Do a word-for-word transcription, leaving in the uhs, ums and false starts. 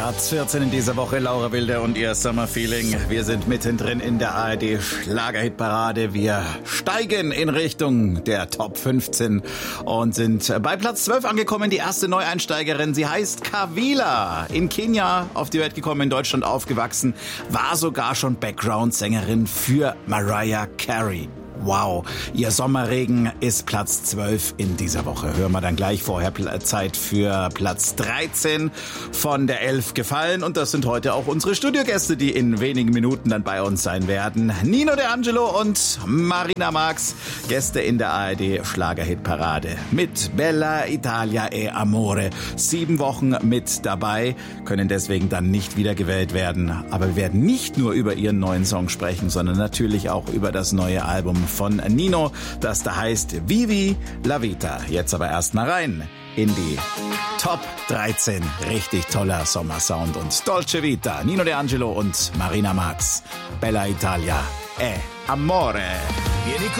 Platz vierzehn in dieser Woche, Laura Wilder und ihr Summer Feeling. Wir sind mittendrin in der A R D Schlagerhitparade. Wir steigen in Richtung der Top fünfzehn und sind bei Platz zwölf angekommen. Die erste Neueinsteigerin, sie heißt Kawila. In Kenia auf die Welt gekommen, in Deutschland aufgewachsen, war sogar schon Background-Sängerin für Mariah Carey. Wow, ihr Sommerregen ist Platz zwölf in dieser Woche. Hören wir dann gleich. Vorher Zeit für Platz dreizehn von der elf gefallen. Und das sind heute auch unsere Studiogäste, die in wenigen Minuten dann bei uns sein werden. Nino De Angelo und Marina Marx, Gäste in der A R D Schlagerhitparade mit Bella Italia e Amore. Sieben Wochen mit dabei, können deswegen dann nicht wiedergewählt werden. Aber wir werden nicht nur über ihren neuen Song sprechen, sondern natürlich auch über das neue Album von Nino, das da heißt Vivi la Vita. Jetzt aber erst mal rein in die Top dreizehn. Richtig toller Sommersound und Dolce Vita. Nino De Angelo und Marina Marx. Bella Italia e Amore. Vieni